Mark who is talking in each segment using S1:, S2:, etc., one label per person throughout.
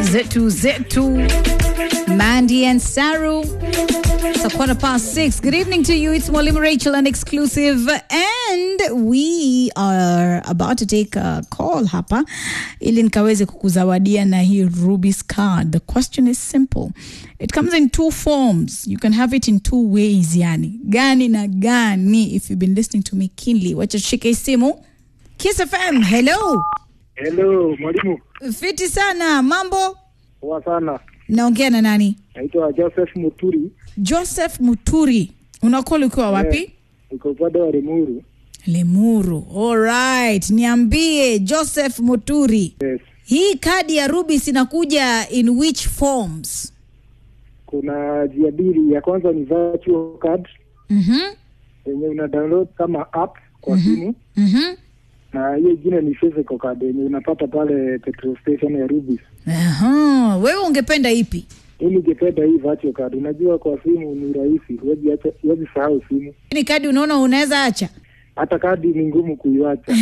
S1: zetu Mandy and Saru. It's 6:15. Good evening to you. It's Mwalimu Rachel, an exclusive, and we are about to take a call hapa ili nikaweze kukuzawadia na hii Rubis card. The question is simple. It comes in two forms. You can have it in two ways, yani. Gani na gani, if you've been listening to me keenly. Wacha shike simu. Kiss FM, hello.
S2: Hello, mwalimu.
S1: Fiti sana, mambo?
S2: Poa sana.
S1: Naongea na nani?
S2: Naitwa Joseph Muturi.
S1: Joseph Muturi. Unakoli ukiwa wapi?
S2: Uko upande wa Limuru.
S1: Limuru. Alright. Niambie Joseph Muturi.
S2: Yes.
S1: Hii kadi ya Rubis inakuja in which forms?
S2: Kuna njia mbili. Ya kwanza ni virtual card. Yenye una download kama app kwa simu. Na hiyo jina ni physical card yenye unapata pale petrol station ya Rubis.
S1: Wewe ungependa ipi?
S2: Mimi ningependa hii virtual card. Unajua kwa simu ni rahisi. Huwezi sahau simu.
S1: Ni kadi unaona unaweza acha?
S2: Hata kadi ni ngumu kuiacha.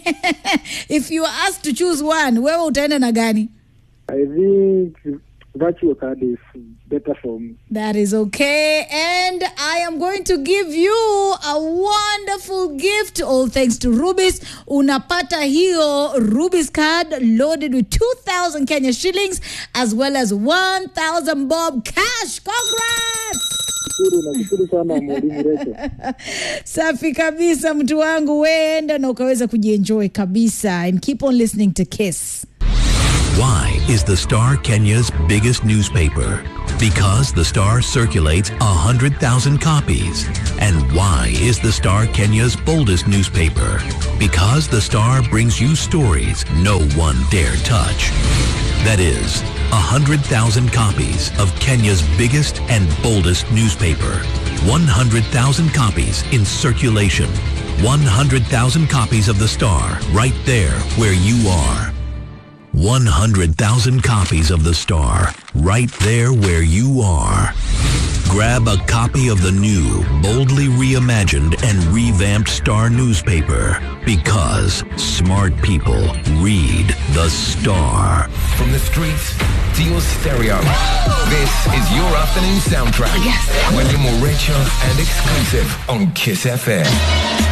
S1: If you are asked to choose one, wewe utaenda na gani?
S2: I think virtual card is better for me.
S1: That is okay. And I am going to give you a wonderful gift, all thanks to Rubis. Unapata hiyo Rubis card loaded with 2,000 Kenya shillings as well as 1,000 bob cash. Congrats!
S2: Nashukuru sana mwalimu Rachel.
S1: Safi kabisa mtu wangu, wenda na ukaweza kujienjoy kabisa, and keep on listening to Kiss.
S3: Why is the Star Kenya's biggest newspaper? Because the Star circulates 100,000 copies. And why is the Star Kenya's boldest newspaper? Because the Star brings you stories no one dare touch. That is, 100,000 copies of Kenya's biggest and boldest newspaper. 100,000 copies in circulation. 100,000 copies of the Star right there where you are. 100,000 copies of the Star, right there where you are. Grab a copy of the new, boldly reimagined and revamped Star newspaper, because smart people read the Star.
S4: From the streets to your stereo, this is your afternoon soundtrack. Yes. William Rachel and exclusive on Kiss FM.